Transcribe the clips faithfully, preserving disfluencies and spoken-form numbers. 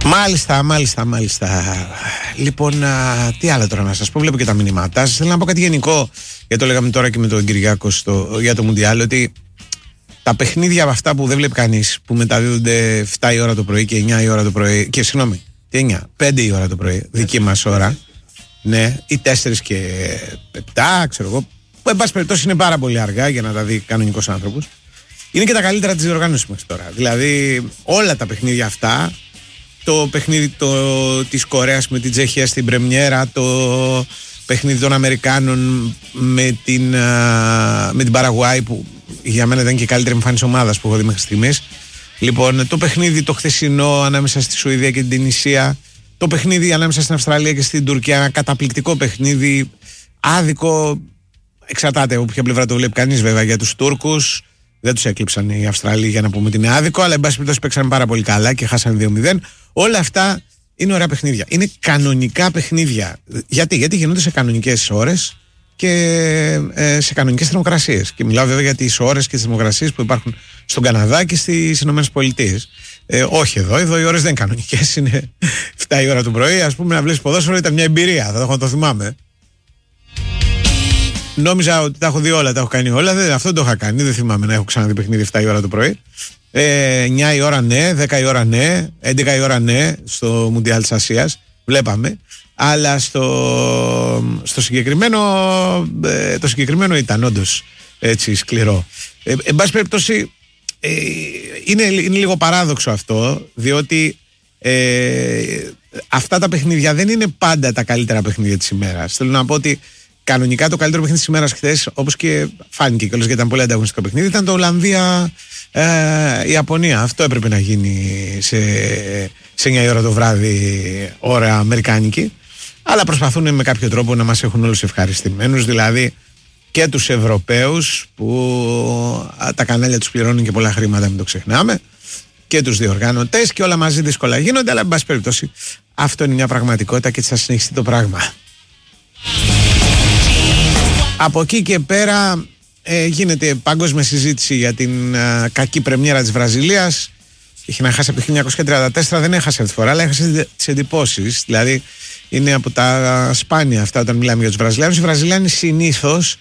Μάλιστα, μάλιστα, μάλιστα. Λοιπόν, α, τι άλλο τώρα να σας πω, βλέπω και τα μηνύματά σας. Θέλω να πω κάτι γενικό, γιατί το λέγαμε τώρα και με τον Κυριάκο στο, για το Μουντιάλ, ότι τα παιχνίδια από αυτά που δεν βλέπει κανείς, που μεταδίδονται εφτά η ώρα το πρωί και εννιά η ώρα το πρωί, και συγγνώμη, τι εννιά, πέντε η ώρα το πρωί, δική μας ώρα, ναι, ή τέσσερις και επτά, ξέρω εγώ, που εν πάση περιπτώσει είναι πάρα πολύ αργά για να τα δει κανονικός άνθρωπος, είναι και τα καλύτερα της διοργάνωσης μέχρι τώρα. Δηλαδή, όλα τα παιχνίδια αυτά, το παιχνίδι το, της Κορέας με την Τσεχία στην πρεμιέρα, το παιχνίδι των Αμερικάνων με την, με την Παραγουάη, που για μένα ήταν και η καλύτερη εμφάνιση ομάδας που έχω δει μέχρι στιγμής. Λοιπόν, το παιχνίδι το χθεσινό ανάμεσα στη Σουηδία και την Τινησία, το παιχνίδι ανάμεσα στην Αυστραλία και στην Τουρκία, ένα καταπληκτικό παιχνίδι, άδικο, εξαρτάται από ποια πλευρά το βλέπει κανείς βέβαια. Για τους Τούρκους δεν τους έκλειψαν οι Αυστραλοί για να πούμε ότι είναι άδικο, αλλά εν πάση περιπτώσει παίξαν πάρα πολύ καλά και χάσαν δύο μηδέν. Όλα αυτά είναι ωραία παιχνίδια. Είναι κανονικά παιχνίδια. Γιατί, Γιατί γίνονται σε κανονικές ώρες και ε, σε κανονικές θερμοκρασίες. Και μιλάω βέβαια για τις ώρες και τις θερμοκρασίες που υπάρχουν στον Καναδά και στις Ηνωμένες Πολιτείες. Ε, όχι εδώ, εδώ οι ώρες δεν είναι κανονικές. Είναι εφτά η ώρα το πρωί. Ας πούμε, να βλέπεις ποδόσφαιρο ήταν μια εμπειρία. Θα το έχω να το θυμάμαι. Νόμιζα ότι τα έχω δει όλα, τα έχω κάνει όλα. Δεν, αυτό δεν το είχα κάνει. Δεν θυμάμαι να έχω ξαναδεί παιχνίδι εφτά η ώρα το πρωί. Ε, εννιά η ώρα ναι, δέκα η ώρα ναι, έντεκα η ώρα ναι στο Μουντιάλ της Ασίας. Βλέπαμε. Αλλά στο, στο συγκεκριμένο ε, το συγκεκριμένο ήταν όντως έτσι σκληρό. Ε, εν πάση περιπτώσει ε, είναι, είναι λίγο παράδοξο αυτό, διότι ε, αυτά τα παιχνίδια δεν είναι πάντα τα καλύτερα παιχνίδια της ημέρας. Θέλω να πω ότι κανονικά το καλύτερο παιχνίδι της ημέρας χθες, όπως και φάνηκε κιόλας γιατί ήταν πολύ ανταγωνιστικό παιχνίδι, ήταν το Ολλανδία ε, Ιαπωνία. Αυτό έπρεπε να γίνει σε, σε εννιά η ώρα το βράδυ, ώρα αμερικάνικη. Αλλά προσπαθούν με κάποιο τρόπο να μας έχουν όλους ευχαριστημένους, δηλαδή και τους Ευρωπαίους που τα κανάλια τους πληρώνουν και πολλά χρήματα, μην το ξεχνάμε, και τους διοργανωτές, και όλα μαζί δύσκολα γίνονται, αλλά εν πάση περιπτώσει αυτό είναι μια πραγματικότητα και έτσι θα συνεχιστεί το πράγμα. Από εκεί και πέρα ε, γίνεται παγκόσμια συζήτηση για την ε, κακή πρεμιέρα της Βραζιλίας. Είχε να χάσει από το χίλια εννιακόσια τριάντα τέσσερα, δεν έχασε αυτή τη φορά, αλλά έχασε τις εντυπώσεις. Δηλαδή είναι από τα σπάνια αυτά όταν μιλάμε για τους Βραζιλιάνους. Οι Βραζιλιάνοι συνήθως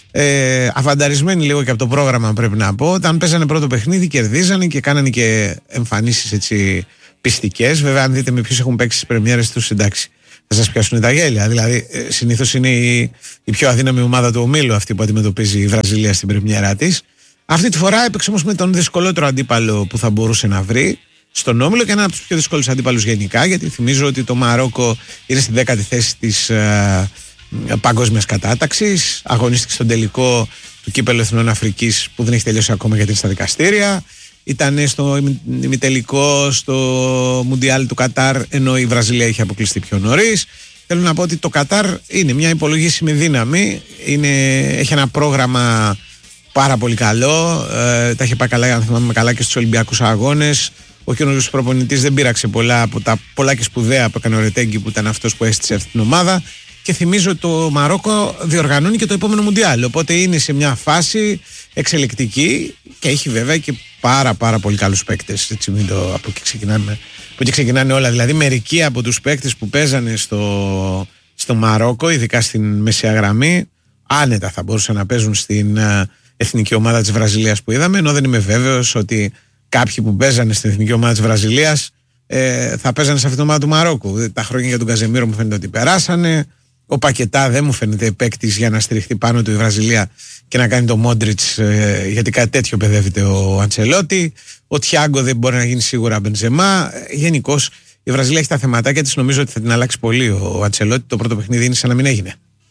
ε, αβανταρισμένοι λίγο και από το πρόγραμμα, πρέπει να πω, όταν παίζανε πρώτο παιχνίδι κερδίζανε και κάνανε και εμφανίσεις έτσι πιστικές. Βέβαια, αν δείτε με ποιους έχουν παίξει τις πρεμιέρες τους, εντάξει, θα σας πιάσουν τα γέλια. Δηλαδή, ε, συνήθως είναι η, η πιο αδύναμη ομάδα του ομίλου αυτή που αντιμετωπίζει η Βραζιλία στην πρεμιέρα της. Αυτή τη φορά έπαιξε όμως με τον δυσκολότερο αντίπαλο που θα μπορούσε να βρει στον όμιλο και έναν από τους πιο δύσκολους αντίπαλους γενικά, γιατί θυμίζω ότι το Μαρόκο είναι στη δέκατη θέση της ε, παγκόσμιας κατάταξης. Αγωνίστηκε στον τελικό του Κύπελλου Εθνών Αφρικής που δεν έχει τελειώσει ακόμα γιατί είναι στα δικαστήρια. Ήταν στο ημιτελικό στο Μουντιάλ του Κατάρ, ενώ η Βραζιλία είχε αποκλειστεί πιο νωρίς. Θέλω να πω ότι το Κατάρ είναι μια υπολογίσιμη δύναμη. Είναι, έχει ένα πρόγραμμα πάρα πολύ καλό. Ε, τα είχε πάει καλά, αν θυμάμαι καλά, και στους Ολυμπιακούς Αγώνες. Ο καινούργιος προπονητής δεν πείραξε πολλά από τα πολλά και σπουδαία που έκανε ο Ρετέγκη, που ήταν αυτός που έστησε αυτή την ομάδα. Και θυμίζω ότι το Μαρόκο διοργανώνει και το επόμενο Μουντιάλ. Οπότε είναι σε μια φάση εξελικτική και έχει βέβαια και πάρα πάρα πολύ καλούς παίκτες. Έτσι, μην το, από εκεί ξεκινάνε, από εκεί ξεκινάνε όλα. Δηλαδή, μερικοί από τους παίκτες που παίζανε στο, στο Μαρόκο, ειδικά στην μεσαία γραμμή, άνετα θα μπορούσαν να παίζουν στην uh, εθνική ομάδα της Βραζιλίας που είδαμε. Ενώ δεν είμαι βέβαιος ότι κάποιοι που παίζανε στην εθνική ομάδα της Βραζιλίας ε, θα παίζανε σε αυτήν την ομάδα του Μαρόκου. Τα χρόνια για τον Καζεμίρο μου φαίνεται ότι περάσανε. Ο Πακετά δεν μου φαίνεται παίκτης για να στηριχτεί πάνω του η Βραζιλία και να κάνει το Μόντριτς, ε, γιατί κάτι τέτοιο παιδεύεται ο Αντσελότη. Ο Τιάγκο δεν μπορεί να γίνει σίγουρα Μπενζεμά. Ε, Γενικώς η Βραζιλία έχει τα θεματάκια της, νομίζω ότι θα την αλλάξει πολύ ο Αντσελότη. Το πρώτο παιχνίδι είναι σαν να μην έγινε.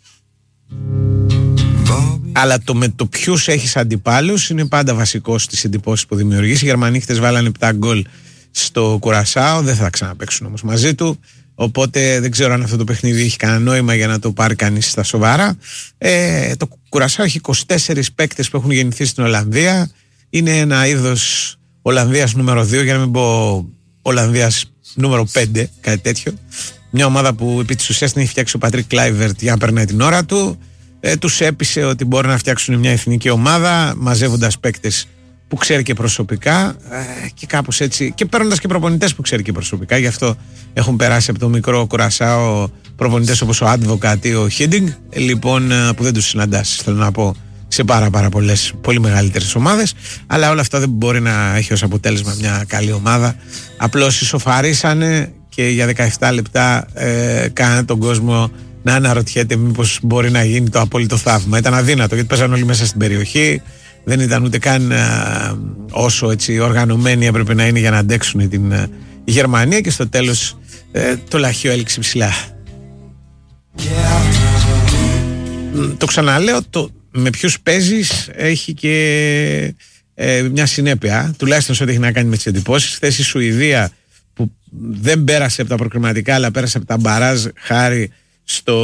Αλλά το με το ποιους έχεις αντιπάλους είναι πάντα βασικό στις εντυπώσεις που δημιουργείς. Οι Γερμανοί χτες βάλανε επτά γκολ στο Κουρασάο, δεν θα ξαναπαίξουν όμως μαζί του. Οπότε δεν ξέρω αν αυτό το παιχνίδι έχει κανένα νόημα για να το πάρει κανείς στα σοβαρά. Ε, το Κουρασάο έχει είκοσι τέσσερις παίκτες που έχουν γεννηθεί στην Ολλανδία. Είναι ένα είδος Ολλανδίας νούμερο δύο, για να μην πω Ολλανδίας νούμερο πέντε, κάτι τέτοιο. Μια ομάδα που επί της ουσίας την έχει φτιάξει ο Πατρίκ Κλάιβερτ για να περνάει την ώρα του. Ε, τους έπεισε ότι μπορεί να φτιάξουν μια εθνική ομάδα μαζεύοντας παίκτες που ξέρει και προσωπικά ε, και κάπως έτσι, και παίρνοντας και προπονητές που ξέρει και προσωπικά. Γι' αυτό έχουν περάσει από το μικρό Κουρασάο προπονητές όπως ο Advocat ή ο Hiddink, λοιπόν, που δεν τους συναντάς, θέλω να πω, σε πάρα πάρα πολλές, πολύ μεγαλύτερες ομάδες. Αλλά όλα αυτά δεν μπορεί να έχει ως αποτέλεσμα μια καλή ομάδα. Απλώς ισοφαρίσανε και για δεκαεπτά λεπτά ε, κάνανε τον κόσμο να αναρωτιέται μήπως μπορεί να γίνει το απόλυτο θαύμα. Ήταν αδύνατο, γιατί παίζαν όλοι μέσα στην περιοχή. Δεν ήταν ούτε καν α, όσο έτσι οργανωμένοι έπρεπε να είναι για να αντέξουν την α, Γερμανία, και στο τέλος ε, το λαχείο έληξε ψηλά. Yeah. Το ξαναλέω, το με ποιους παίζεις έχει και ε, μια συνέπεια, τουλάχιστον σε ό,τι έχει να κάνει με τις εντυπώσεις. Χθες η Σουηδία, που δεν πέρασε από τα προκριματικά αλλά πέρασε από τα μπαράζ χάρη στο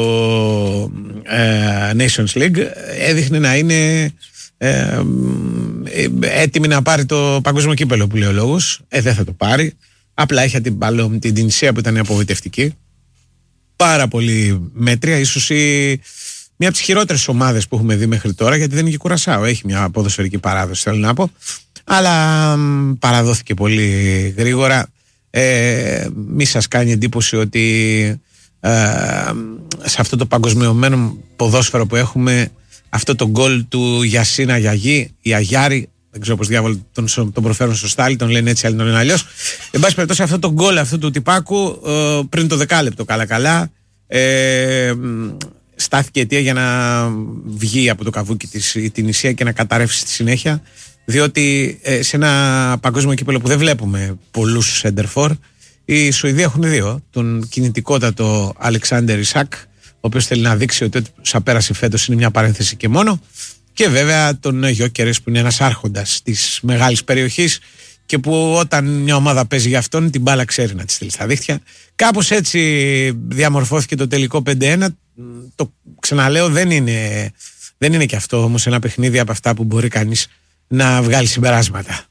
ε, Nations League, έδειχνε να είναι ε, ε, έτοιμη να πάρει το παγκόσμιο κύπελο, που λέει ο λόγος. Ε, δεν θα το πάρει. Απλά είχε την, την Τινησία που ήταν απογοητευτική. Πάρα πολύ μέτρια, ίσως η μια από τις χειρότερες ομάδες που έχουμε δει μέχρι τώρα, γιατί δεν είναι και Κουρασάο. Έχει μια ποδοσφαιρική παράδοση, θέλω να πω. Αλλά μ, παραδόθηκε πολύ γρήγορα. Ε, μη σας κάνει εντύπωση ότι ε, σε αυτό το παγκοσμιωμένο ποδόσφαιρο που έχουμε, αυτό το γκολ του Γιασίνα Γιαγί ή Αγιάρη, δεν ξέρω πώς διάβολο τον, τον προφέρουν σωστά, τον λένε έτσι, άλλοι τον λένε αλλιώς. Εν πάση περιπτώσει, αυτό το γκολ αυτού του τυπάκου ε, πριν το δεκάλεπτο, καλά-καλά. Ε, στάθηκε αιτία για να βγει από το καβούκι της η Τινησία και να καταρρεύσει στη συνέχεια, διότι ε, σε ένα παγκόσμιο κύπελλο που δεν βλέπουμε πολλούς σέντερφορ, οι Σουηδοί έχουν δύο, τον κινητικότατο Αλεξάντερ Ισακ, ο οποίος θέλει να δείξει ότι όσα πέρασε φέτος είναι μια παρένθεση και μόνο, και βέβαια τον Γιόκερες, που είναι ένας άρχοντας της μεγάλης περιοχής και που όταν μια ομάδα παίζει για αυτόν, την μπάλα ξέρει να τη στείλει στα δίχτυα. Κάπως έτσι διαμορφώθηκε το τελικό πέντε ένα. Το ξαναλέω, δεν είναι, δεν είναι και αυτό όμως ένα παιχνίδι από αυτά που μπορεί κανείς να βγάλει συμπεράσματα.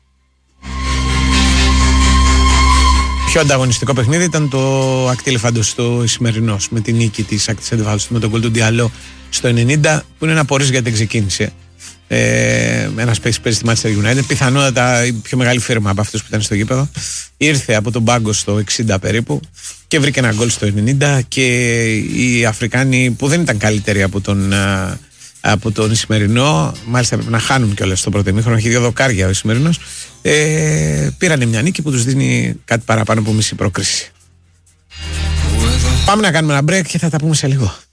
Πιο ανταγωνιστικό παιχνίδι ήταν το Ακτήλεφαντος το σημερινός, με την νίκη της Ακτήλεφαντος με τον γκολ του Ντιαλό στο ενενήντα, που είναι ένα πορείς γιατί δεν ξεκίνησε. Ε, ένας παίκτης παίζει στη Manchester United, πιθανότατα η πιο μεγάλη φίρμα από αυτούς που ήταν στο γήπεδο. Ήρθε από τον πάγκο στο εξήντα περίπου και βρήκε ένα γκολ στο ενενήντα, και οι Αφρικάνοι, που δεν ήταν καλύτεροι από τον, από τον Ισημερινό, μάλιστα πρέπει να χάνουν κιόλας στο πρώτο ημίχρονο, έχει δύο δοκάρια ο Ισημερινός, ε, πήρανε μια νίκη που τους δίνει κάτι παραπάνω από μισή πρόκριση. Πάμε να κάνουμε ένα break και θα τα πούμε σε λίγο.